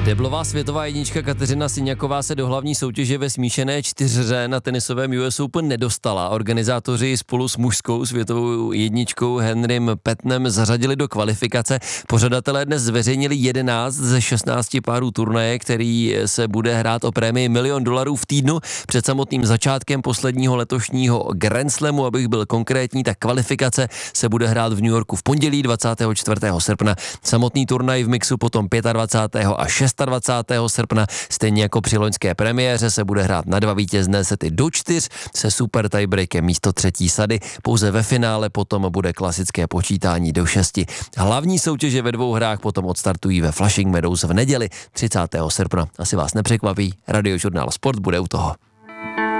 Deblová světová jednička Kateřina Syňaková se do hlavní soutěže ve smíšené čtyřhře na tenisovém US Open nedostala. Organizátoři spolu s mužskou světovou jedničkou Henrym Petnem zařadili do kvalifikace. Pořadatelé dnes zveřejnili 11 ze 16 párů turnaje, který se bude hrát o prémii $1 milion v týdnu. Před samotným začátkem posledního letošního Grand Slamu, abych byl konkrétní, tak kvalifikace se bude hrát v New Yorku v pondělí 24. srpna. Samotný turnaj v mixu potom 25. a 26. srpna. Stejně jako při loňské premiéře se bude hrát na 2 vítězné sety do 4 se super tiebreakem místo třetí sady. Pouze ve finále potom bude klasické počítání do 6. Hlavní soutěže ve 2 hrách potom odstartují ve Flushing Meadows v neděli 30. srpna. Asi vás nepřekvapí, Radiožurnál Sport bude u toho.